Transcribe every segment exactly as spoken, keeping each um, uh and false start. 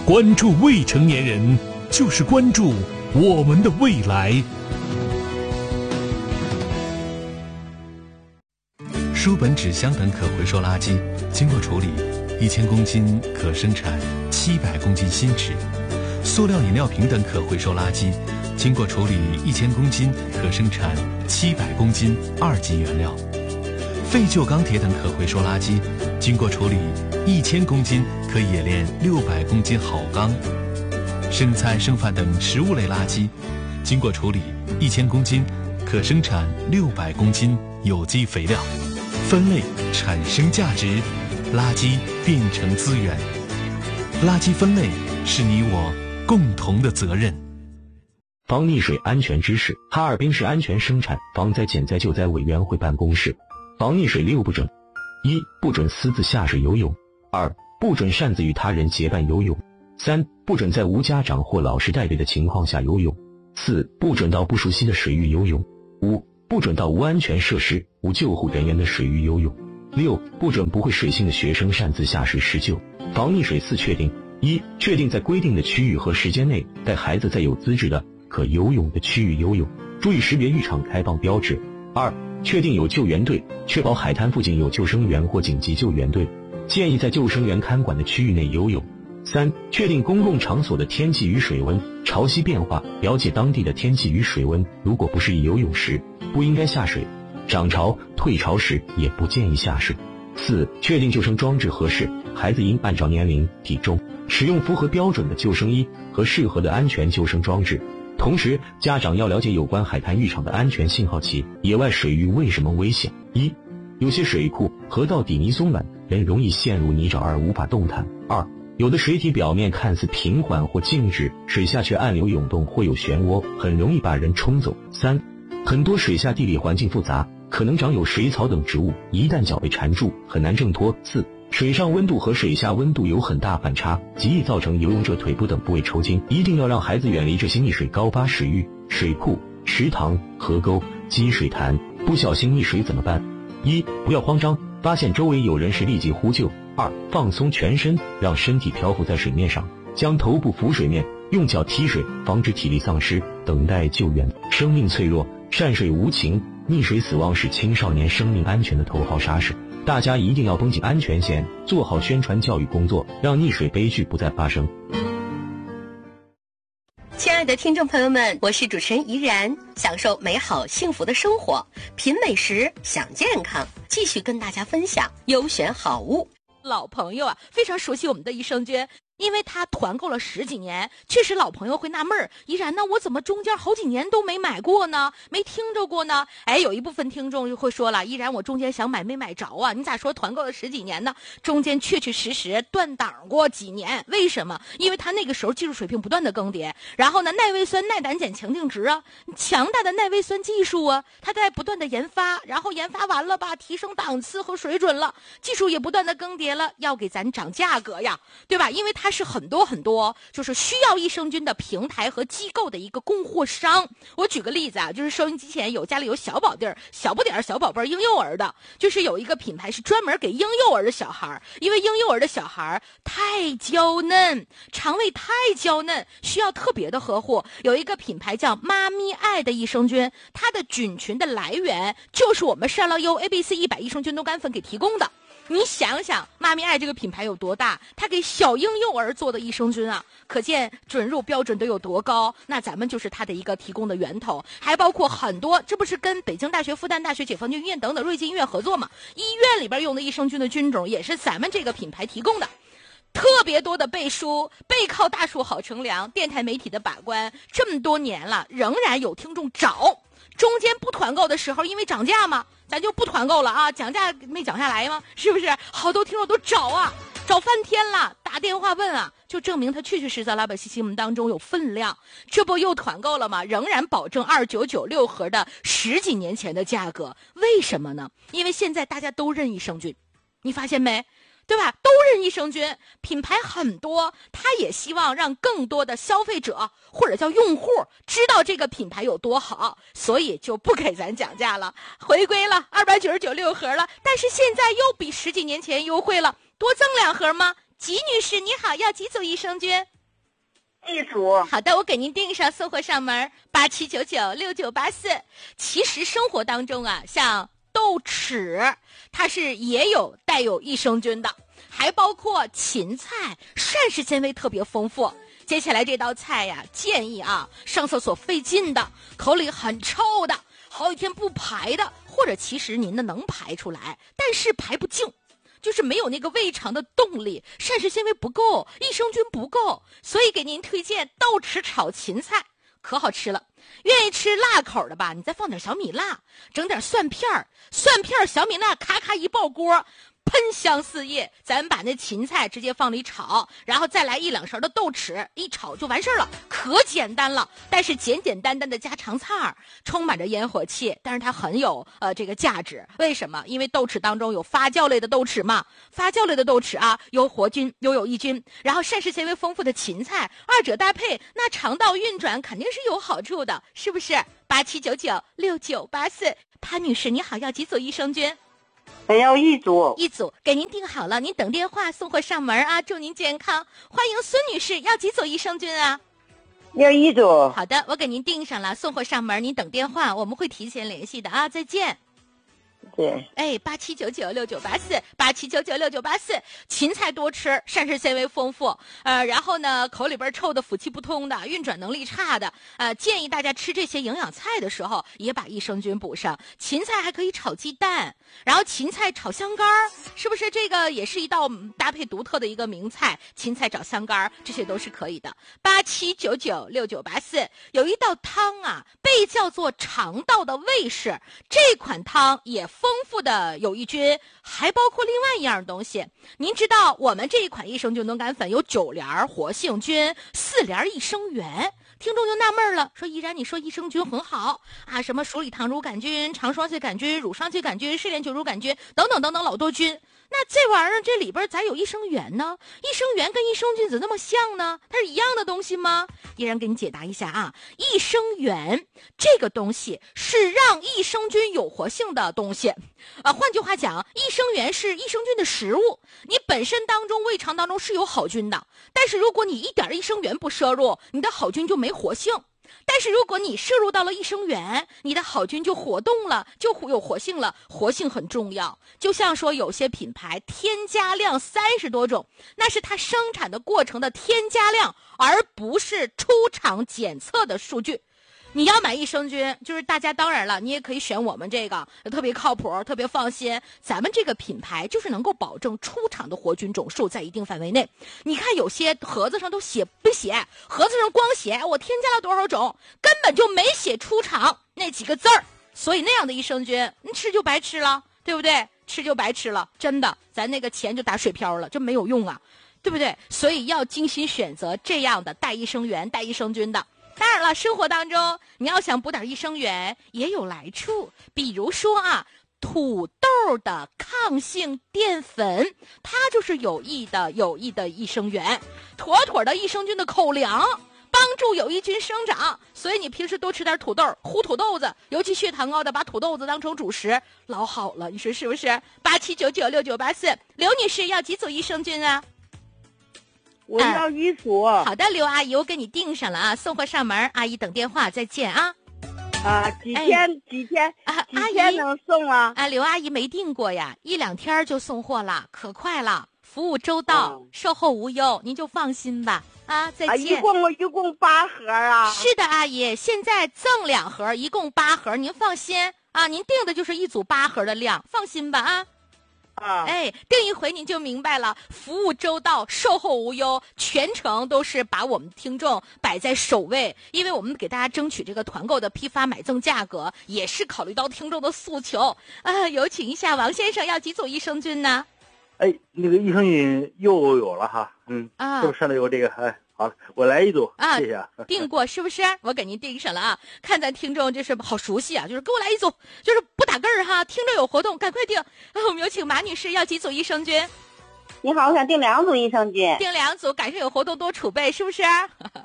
关注未成年人，就是关注我们的未来。书本、纸箱等可回收垃圾经过处理，一千公斤可生产七百公斤新纸；塑料饮料瓶等可回收垃圾经过处理，一千公斤可生产七百公斤二级原料；废旧钢铁等可回收垃圾经过处理，一千公斤可冶炼六百公斤好钢；剩菜剩饭等食物类垃圾经过处理，一千公斤可生产六百公斤有机肥料。分类产生价值，垃圾变成资源。垃圾分类是你我共同的责任。 防溺水安全知识：哈尔滨市安全生产防灾减灾救灾委员会办公室。防溺水六不准：一、不准私自下水游泳；二、不准擅自与他人结伴游泳；三、不准在无家长或老师带队的情况下游泳；四、不准到不熟悉的水域游泳；五、不准到无安全设施、无救护人员的水域游泳；六、不准不会水性的学生擅自下水施救。防溺水四确定：一、确定在规定的区域和时间内带孩子在有资质的可游泳的区域游泳，注意识别浴场开放标志。二、确定有救援队，确保海滩附近有救生员或紧急救援队，建议在救生员看管的区域内游泳。三、确定公共场所的天气与水温，潮汐变化，了解当地的天气与水温，如果不适宜游泳时，不应该下水；涨潮、退潮时也不建议下水。四、确定救生装置合适，孩子应按照年龄、体重，使用符合标准的救生衣和适合的安全救生装置。同时，家长要了解有关海滩浴场的安全信号器。野外水域为什么危险？一、有些水库、河道底泥松软，人容易陷入泥沼而无法动弹。二、有的水体表面看似平缓或静止，水下却暗流涌动或有漩涡，很容易把人冲走。三、很多水下地理环境复杂，可能长有水草等植物，一旦脚被缠住，很难挣脱。四、水上温度和水下温度有很大反差，极易造成游泳者腿部等部位抽筋，一定要让孩子远离这些溺水高发水域、水库、池塘、河沟、积水潭。不小心溺水怎么办？一、不要慌张，发现周围有人时立即呼救。二、放松全身，让身体漂浮在水面上，将头部浮水面，用脚踢水，防止体力丧失，等待救援。生命脆弱，善水无情，溺水死亡是青少年生命安全的头号杀手。大家一定要绷紧安全线，做好宣传教育工作，让溺水悲剧不再发生。 亲爱的听众朋友们，我是主持人怡然，享受美好幸福的生活，品美食，享健康，继续跟大家分享优选好物。 老朋友啊，非常熟悉我们的益生菌，因为他团购了十几年，确实老朋友会纳闷儿，依然呢，我怎么中间好几年都没买过呢？没听着过呢？哎，有一部分听众就会说了，依然我中间想买没买着啊？你咋说团购了十几年呢？中间确确实实断档过几年，为什么？因为他那个时候技术水平不断的更迭，然后呢，耐胃酸、耐胆碱强定值啊，强大的耐胃酸技术啊，他在不断的研发，然后研发完了吧，提升档次和水准了，技术也不断的更迭了，要给咱涨价格呀，对吧？因为它是很多很多就是需要益生菌的平台和机构的一个供货商。我举个例子啊，就是收音机前有家里有小宝弟儿、小不点儿、小宝贝儿、婴幼儿的，就是有一个品牌是专门给婴幼儿的小孩，因为婴幼儿的小孩太娇嫩，肠胃太娇嫩，需要特别的呵护。有一个品牌叫妈咪爱的益生菌，它的菌群的来源就是我们善乐优 A B C 一百益生菌豆苷粉给提供的。你想想妈咪爱这个品牌有多大，它给小婴幼儿做的益生菌啊，可见准入标准都有多高。那咱们就是它的一个提供的源头，还包括很多，这不是跟北京大学、复旦大学、解放军医院等等瑞金医院合作吗？医院里边用的益生菌的菌种也是咱们这个品牌提供的。特别多的背书，背靠大树好乘凉，电台媒体的把关，这么多年了，仍然有听众找。中间不团购的时候，因为涨价嘛，咱就不团购了啊，讲价没讲下来吗？是不是？好多听众都找啊，找翻天了，打电话问啊，就证明他确确实实在老百姓心目当中有分量。这不又团购了吗？仍然保证二九九六盒的十几年前的价格。为什么呢？因为现在大家都认益生菌，你发现没？对吧？都认益生菌，品牌很多，他也希望让更多的消费者或者叫用户知道这个品牌有多好，所以就不给咱讲价了，回归了二百九十九六盒了，但是现在又比十几年前优惠了，多赠两盒吗？吉女士你好，要几组益生菌？ 一组。 好的，我给您订上，送货上门，八七九九六九八四。其实生活当中啊，像豆豉，它是也有带有益生菌的，还包括芹菜，膳食纤维特别丰富。接下来这道菜呀，建议啊，上厕所费劲的，口里很臭的，好几天不排的，或者其实您呢能排出来，但是排不净。就是没有那个胃肠的动力，膳食纤维不够，益生菌不够，所以给您推荐豆豉炒芹菜，可好吃了。愿意吃辣口的吧，你再放点小米辣，整点蒜片儿，蒜片儿小米辣，咔咔一爆锅，喷香四溢。咱把那芹菜直接放里炒，然后再来一两勺的豆豉，一炒就完事儿了，可简单了。但是简简单单的家常菜儿，充满着烟火气，但是它很有呃这个价值。为什么？因为豆豉当中有发酵类的豆豉嘛，发酵类的豆豉啊，有活菌又有益菌，然后膳食纤维丰富的芹菜，二者搭配，那肠道运转肯定是有好处的，是不是？八七九九六九八四，潘女士你好，要几组益生菌？ 还要一组， 一组给您订好了，您等电话送货上门啊，祝您健康。欢迎孙女士，要几组益生菌啊？ 要一组。 好的，我给您订上了，送货上门，您等电话，我们会提前联系的啊，再见。 对， 哎，八七九九六九八四，八七九九六九八四，芹菜多吃，膳食纤维丰富，呃，然后呢，口里边臭的、腑气不通的、运转能力差的，呃，建议大家吃这些营养菜的时候，也把益生菌补上。芹菜还可以炒鸡蛋，然后芹菜炒香干儿，是不是这个也是一道搭配独特的一个名菜？芹菜炒香干儿，这些都是可以的。八七九九六九八四，有一道汤啊，被叫做肠道的卫士，这款汤也丰富的有益菌，还包括另外一样东西。您知道我们这一款益生菌浓秆粉有九联活性菌，四联益生元。听众就纳闷了，说依然你说益生菌很好啊，什么鼠李糖乳杆菌、肠双歧杆菌、乳双歧杆菌、嗜链球乳杆菌等等等等老多菌，那这玩意儿这里边咋有益生元呢？益生元跟益生菌怎么那么像呢？它是一样的东西吗？依然给你解答一下啊，益生元这个东西是让益生菌有活性的东西啊，换句话讲，益生元是益生菌的食物，你本身当中胃肠当中是有好菌的，但是如果你一点益生元不摄入，你的好菌就没活性。但是如果你摄入到了益生元，你的好菌就活动了，就有活性了，活性很重要。就像说有些品牌添加量三十多种，那是它生产的过程的添加量，而不是出厂检测的数据。你要买益生菌，就是大家当然了，你也可以选我们这个，特别靠谱，特别放心。咱们这个品牌就是能够保证出厂的活菌总数在一定范围内。你看有些盒子上都写不写，盒子上光写我添加了多少种，根本就没写出厂那几个字儿。所以那样的益生菌，你吃就白吃了，对不对？吃就白吃了，真的，咱那个钱就打水漂了，这没有用啊，对不对？所以要精心选择这样的带益生元、带益生菌的。当然了，生活当中你要想补点益生元也有来处，比如说啊，土豆的抗性淀粉，它就是有益的有益的益生元，妥妥的益生菌的口粮，帮助有益菌生长。所以你平时多吃点土豆，糊土豆子，尤其血糖高的把土豆子当成主食，老好了，你说是不是？八七九九六九八四，刘女士要几组益生菌啊？ 我要一组。 嗯、好的，刘阿姨，我给你订上了啊，送货上门，阿姨等电话，再见啊。 啊，几天、哎、几天啊？ 几天能送啊？ 啊，刘阿姨没订过呀，一两天就送货了，可快了，服务周到，嗯、售后无忧，您就放心吧。啊，再见。啊、 一共一共八盒啊？ 是的，阿姨，现在赠两盒，一共八盒，您放心啊，您订的就是一组八盒的量，放心吧啊。 啊， 哎，订一回您就明白了，服务周到，售后无忧，全程都是把我们听众摆在首位，因为我们给大家争取这个团购的批发买赠价格，也是考虑到听众的诉求啊。有请一下王先生，要几组益生菌呢？ 哎，那个益生菌又有了哈，嗯， 啊， 是不是上头有这个？哎，好了，我来一组， 啊， 谢谢啊。 订过是不是？我给您订上了啊。看咱听众就是好熟悉啊，就是给我来一组，就是不打个儿哈，听着有活动赶快订。啊，我们有请马女士，要几组益生菌？ 你好，我想订两组益生菌。 订两组，赶上有活动多储备，是不是？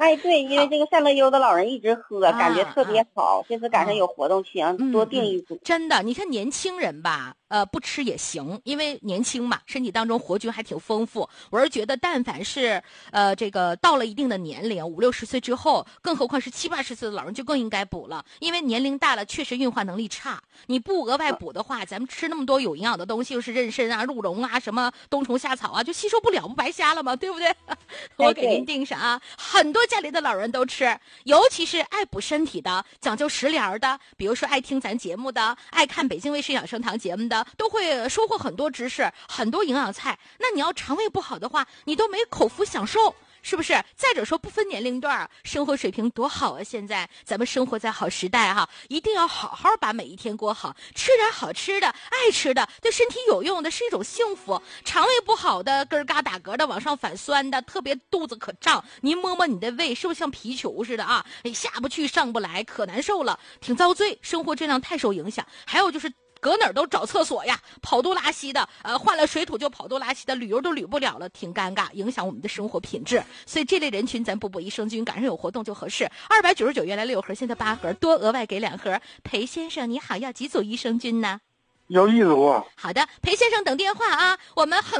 哎，对，因为这个善乐优的老人一直喝， 啊感觉特别好。这次赶上有活动，想多订一组。 嗯嗯。真的，你看年轻人吧，呃，不吃也行，因为年轻嘛，身体当中活菌还挺丰富。我是觉得，但凡是呃这个到了一定的年龄，五六十岁之后，更何况是七八十岁的老人，就更应该补了，因为年龄大了，确实运化能力差。你不额外补的话，咱们吃那么多有营养的东西，又是妊娠啊、鹿茸啊、什么冬虫夏草啊，就吸收不了，不白瞎了吗？对不对？我给您定上啊，很多家里的老人都吃，尤其是爱补身体的、讲究食疗的，比如说爱听咱节目的、爱看北京卫视养生堂节目的，都会收获很多知识、很多营养菜。那你要肠胃不好的话，你都没口福享受。是不是？再者说，不分年龄段，生活水平多好啊！现在咱们生活在好时代哈，一定要好好把每一天过好，吃点好吃的、爱吃的，对身体有用的，是一种幸福。肠胃不好的，咯嘎打嗝的，往上反酸的，特别肚子可胀，您摸摸你的胃，是不是像皮球似的啊？哎，下不去上不来，可难受了，挺遭罪，生活质量太受影响。还有就是搁哪儿都找厕所呀，跑肚拉稀的，呃，换了水土就跑肚拉稀的，旅游都旅不了了，挺尴尬，影响我们的生活品质。所以这类人群，咱补补益生菌，赶上有活动就合适。二百九十九原来六盒，现在八盒，多额外给两盒。裴先生你好，要几组益生菌呢？ 要一组。 好的，裴先生等电话啊，我们很。